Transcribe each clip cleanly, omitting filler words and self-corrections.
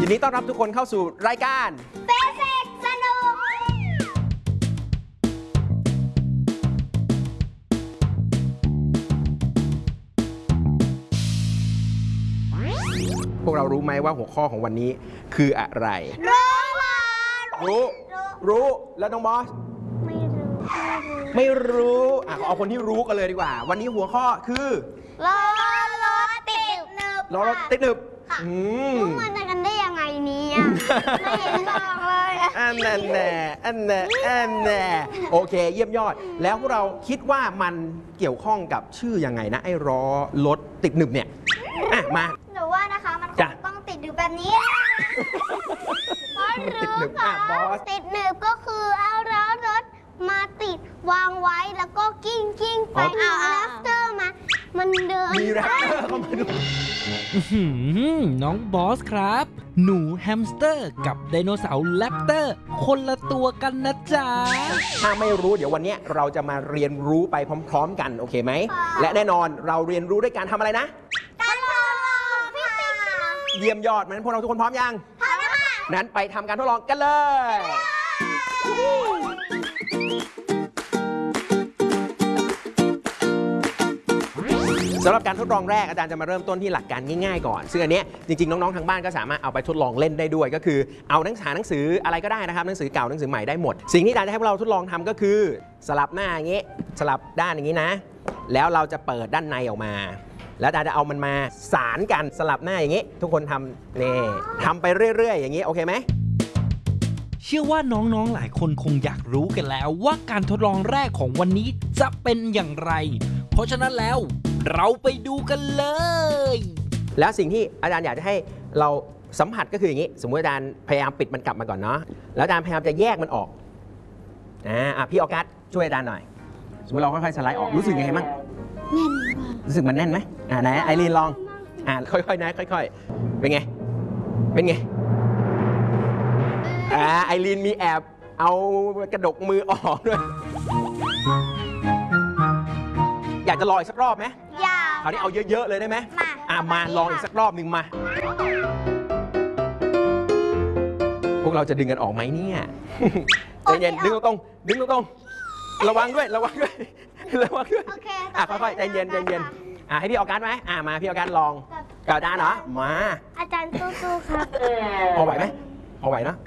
นดีต้อนรับทุกคนเข้าสู่รายการเบสิกสนุกพวกเรารู้ไหมว่าหัวข้อของวันนี้คืออะไร รู้แล้วน้องบอสไม่รู้เอาคนที่รู้กันเลยดีกว่าวันนี้หัวข้อคือล้อรถติดหนึบล้อรถติดหนึบมันจะกันได้ยังไงเนี่ยไม่เห็นบอกเลยอันแน่โอเคเยี่ยมยอดแล้วพวกเราคิดว่ามันเกี่ยวข้องกับชื่อยังไงนะไอ้ล้อรถติดหนึบเนี่ยมาหนูว่านะคะมันคงต้องติดหนึบแบบนี้เพราะรู้ค่ะติดหนึบก็คือเอาล้อรถมาติดวางไว้แล้วก็กิ้งไปเอาแรปเตอร์มามันเดินมีแรปเตอร์เข้ามาดูน้องบอสครับหนูแฮมสเตอร์กับไดโนเสาร์แรปเตอร์คนละตัวกันนะจ๊ะถ้าไม่รู้เดี๋ยววันนี้เราจะมาเรียนรู้ไปพร้อมๆกันโอเคไหมและแน่นอนเราเรียนรู้ด้วยการทำอะไรนะการทดลองฟิสิกส์เยี่ยมยอดงั้นพวกเราทุกคนพร้อมยังพร้อมแล้วค่ะนั้นไปทำการทดลองกันเลยสำหรับการทดลองแรกอาจารย์จะมาเริ่มต้นที่หลักการง่ายๆก่อนซึ่งอันนี้จริงๆน้องๆทางบ้านก็สามารถเอาไปทดลองเล่นได้ด้วยก็คือเอาหนังสืออะไรก็ได้นะครับหนังสือเก่าหนังสือใหม่ได้หมดสิ่งที่อาจารย์จะให้พวกเราทดลองทำก็คือสลับหน้าอย่างนี้สลับด้านอย่างนี้นะแล้วเราจะเปิดด้านในออกมาแล้วอาจารย์จะเอามันมาสานกันสลับหน้าอย่างนี้ทุกคนทำนี่ทำไปเรื่อยๆอย่างนี้โอเคไหมเชื่อว่าน้องๆหลายคนคงอยากรู้กันแล้วว่าการทดลองแรกของวันนี้จะเป็นอย่างไรเพราะฉะนั้นแล้วเราไปดูกันเลยแล้วสิ่งที่อาจารย์อยากจะให้เราสัมผัสก็คืออย่างนี้สมมติอาจารย์พยายามปิดมันกลับมาก่อนเนาะแล้วอาจารย์พยายามจะแยกมันออกพี่ออกัสช่วยอาจารย์หน่อยสมมติเราค่อยๆสไลด์ออกรู้สึกยังไงบ้างแน่นรู้สึกมันแน่นไหมไหนไอรีนลองค่อยๆนะค่อยๆเป็นไงไอรีนมีแอบเอากระดกมือออกด้วยอยากจะลองอีกสักรอบไหมอยากคราวนี้เอาเยอะๆเลยได้ไหมมาลองอีกสักรอบหนึ่งมาพวกเราจะดึงกันออกไหมเนี่ยใจเย็นดึงตรงระวังด้วยโอเคค่อยๆใจเย็นให้พี่ออกัสไหมมาพี่ออกัสลองกับอาจารย์เหรอมาอาจารย์สู้ๆครับพอไหวไหมพอไหวนะ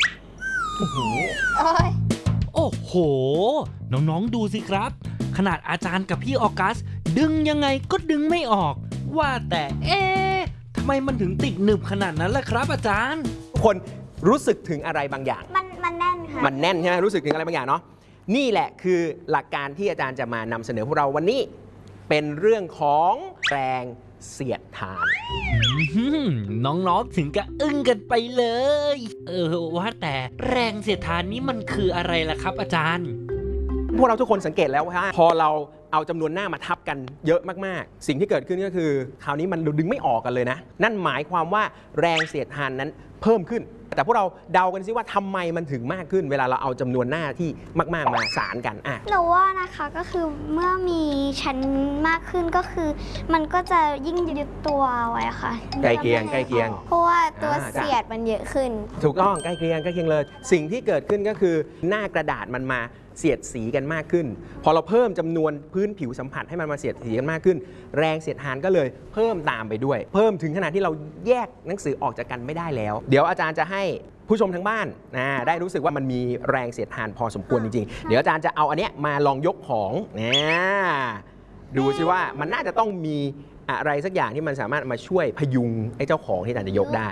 โอ้โหน้องๆดูสิครับขนาดอาจารย์กับพี่ออกัสดึงยังไงก็ดึงไม่ออกว่าแต่ทำไมมันถึงติดหนึบขนาดนั้นล่ะครับอาจารย์ทุกคนรู้สึกถึงอะไรบางอย่างมันแน่นค่ะมันแน่นใช่ไหมรู้สึกถึงอะไรบางอย่างเนาะนี่แหละคือหลักการที่อาจารย์จะมานำเสนอพวกเราวันนี้เป็นเรื่องของแรงเสียดทานน้องๆถึงกับอึ้งกันไปเลยว่าแต่แรงเสียดทานนี้มันคืออะไรล่ะครับอาจารย์พวกเราทุกคนสังเกตแล้วว่าพอเราเอาจำนวนหน้ามาทับกันเยอะมากๆสิ่งที่เกิดขึ้นก็คือคราวนี้มันดึงไม่ออกกันเลยนะนั่นหมายความว่าแรงเสียดทานนั้นเพิ่มขึ้นแต่พวกเราเดากันซิว่าทำไมมันถึงมากขึ้นเวลาเราเอาจำนวนหน้าที่มากๆมาสานกันหนูว่านะคะก็คือเมื่อมีชั้นมากขึ้นก็คือมันก็จะยิ่งยึดตัวไว้ค่ะใกล้เคียงเพราะว่าตัวเสียดมันเยอะขึ้นถูกต้องใกล้เคียงเลยสิ่งที่เกิดขึ้นก็คือหน้ากระดาษมันมาเสียดสีกันมากขึ้นพอเราเพิ่มจำนวนพื้นผิวสัมผัสให้มันมาเสียดสีกันมากขึ้นแรงเสียดทานก็เลยเพิ่มตามไปด้วยเพิ่มถึงขนาดที่เราแยกหนังสือออกจากกันไม่ได้แล้วเดี๋ยวอาจารย์จะให้ผู้ชมทางบ้านได้รู้สึกว่ามันมีแรงเสียดทานพอสมควรจริงๆเดี๋ยวอาจารย์จะเอาอันเนี้ยมาลองยกของดูซิว่ามันน่าจะต้องมีอะไรสักอย่างที่มันสามารถมาช่วยพยุงไอ้เจ้าของที่อาจารย์จะยกได้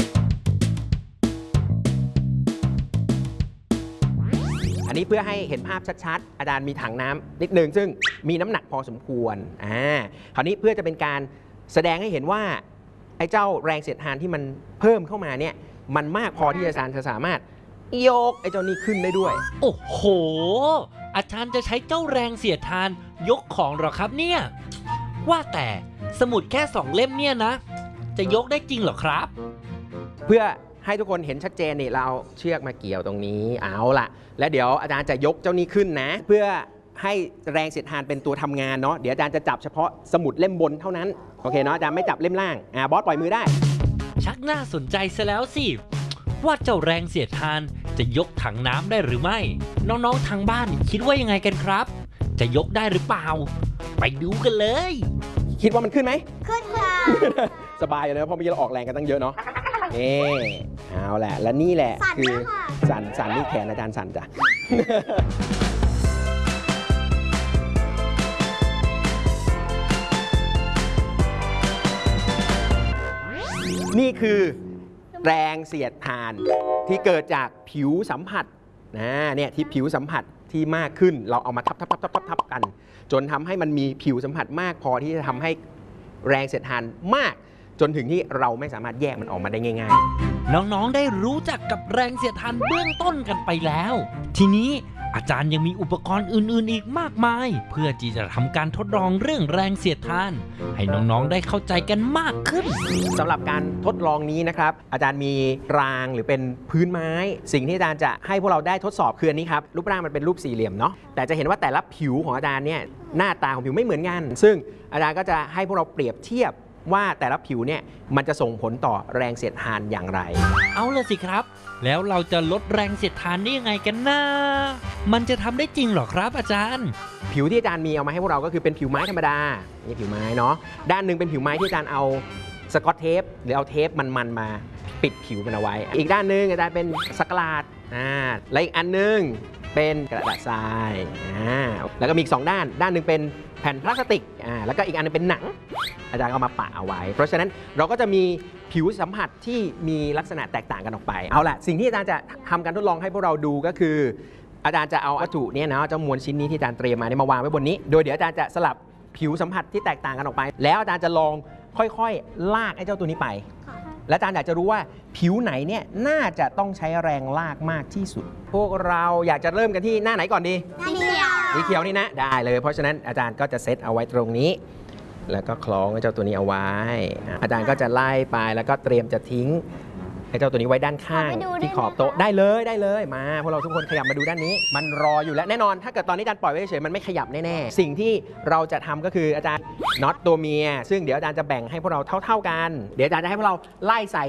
อันนี้เพื่อให้เห็นภาพชัดๆอาจารย์มีถังน้ำนิดนึงซึ่งมีน้ำหนักพอสมควรคราวนี้เพื่อจะเป็นการแสดงให้เห็นว่าไอ้เจ้าแรงเสียดทานที่มันเพิ่มเข้ามาเนี่ยมันมากพอที่อาจารย์จะสามารถยกไอ้เจ้านี้ขึ้นได้ด้วยโอ้โหอาจารย์จะใช้เจ้าแรงเสียดทานยกของหรอครับเนี่ยว่าแต่สมุดแค่2 เล่มเนี่ยนะจะยกได้จริงหรอครับเพื่อให้ทุกคนเห็นชัดเจนนี่เราเชือกมาเกี่ยวตรงนี้เอาล่ะแล้วเดี๋ยวอาจารย์จะยกเจ้านี้ขึ้นนะเพื่อให้แรงเสียดทานเป็นตัวทำงานเนาะเดี๋ยวอาจารย์จะจับเฉพาะสมุดเล่มบนเท่านั้นโอเคเนาะอาจารย์ไม่จับเล่มล่างบอสปล่อยมือได้ชักน่าสนใจซะแล้วสิว่าเจ้าแรงเสียดทานจะยกถังน้ำได้หรือไม่ น้องๆทางบ้านคิดว่ายังไงกันครับ จะยกได้หรือเปล่า ไปดูกันเลยคิดว่ามันขึ้นไหมขึ้นค่ะสบายเลยนะเพราะเมื่อกี้เราออกแรงกันตั้งเยอะเนาะเอาแหละ และนี่แหละสั่นคือด้วยค่ะสั่นนี่แขนอาจารย์สั่นจ้ะ นี่คือแรงเสียดทานที่เกิดจากผิวสัมผัสเนี่ยที่ผิวสัมผัสที่มากขึ้นเราเอามาทับกัน จนทำให้มันมีผิวสัมผัสมากพอที่จะทำให้แรงเสียดทานมาก จนถึงที่เราไม่สามารถแยกมันออกมาได้ง่ายๆน้องๆ ได้รู้จักกับแรงเสียดทานเบื้องต้นกันไปแล้ว ทีนี้อาจารย์ยังมีอุปกรณ์อื่นๆ อีกมากมาย เพื่อที่จะทำการทดลองเรื่องแรงเสียดทาน ให้น้องๆ ได้เข้าใจกันมากขึ้นสำหรับการทดลองนี้นะครับอาจารย์มีรางหรือเป็นพื้นไม้ สิ่งที่อาจารย์จะให้พวกเราได้ทดสอบคืออันนี้ครับรูปร่างมันเป็นรูปสี่เหลี่ยมเนาะแต่จะเห็นว่าแต่ละผิวของอาจารย์เนี่ยหน้าตาของผิวไม่เหมือนกันซึ่งอาจารย์ก็จะให้พวกเราเปรียบเทียบว่าแต่ละผิวเนี่ยมันจะส่งผลต่อแรงเสียดทานอย่างไรเอาละสิครับ แล้วเราจะลดแรงเสียดทานได้ยังไงกันนะมันจะทำได้จริงหรอครับอาจารย์ผิวที่อาจารย์มีเอามาให้พวกเราก็คือเป็นผิวไม้ธรรมดานี่ผิวไม้เนาะด้านหนึ่งเป็นผิวไม้ที่อาจารย์เอาสกอตเทปหรือเอาเทปมันมาปิดผิวมันเอาไว้ อีกด้านหนึ่งอาจารย์เป็นสกลาดและอีกอันหนึงเป็นกระดาษทรายแล้วก็มีอีก2ด้านหนึ่งเป็นแผ่นพลาสติกแล้วก็อีกอันนึงเป็นหนังอาจารย์เอามาปะเอาไว้ เพราะฉะนั้นเราก็จะมีผิวสัมผัสที่มีลักษณะแตกต่างกันออกไปเอาล่ะสิ่งที่อาจารย์จะทำการทดลองให้พวกเราดูก็คือ อาจารย์จะเอาวัตถุเนี่ยนะเจ้ามวลชิ้นนี้ที่อาจารย์เตรียมมาเนี่ยมาวางไว้บนนี้ โดยเดี๋ยวอาจารย์จะสลับผิวสัมผัสที่แตกต่างกันออกไป แล้วอาจารย์จะลองค่อยๆลากไอ้เจ้าตัวนี้ไป และอาจารย์อยากจะรู้ว่าผิวไหนเนี่ยน่าจะต้องใช้แรงลากมากที่สุด พวกเราอยากจะเริ่มกันที่หน้าไหนก่อนดีสีเขียวสีเขียวนี่นะได้เลย เพราะฉะนั้นอาจารย์ก็จะเซตเอาไว้ตรงนี้ แล้วก็คล้องไอ้เจ้าตัวนี้เอาไว้อาจารย์ก็จะไล่ไปแล้วก็เตรียมจะทิ้งไอ้เจ้าตัวนี้ไว้ด้านข้างที่ขอบโต๊ะได้เลยมาพวกเราทุกคนขยับมาดูด้านนี้ มันรออยู่แล้วแน่นอนถ้าเกิดตอนนี้อาจารย์ปล่อยไว้เฉยๆมันไม่ขยับแน่ๆสิ่งที่เราจะทำก็คืออาจารย์น็อตตัวเมียซึ่งเดี๋ยวอาจารย์จะแบ่งให้พวกเราเท่าๆกันเดี๋ยวอาจารย์จะให้พวกเราไล่ใส่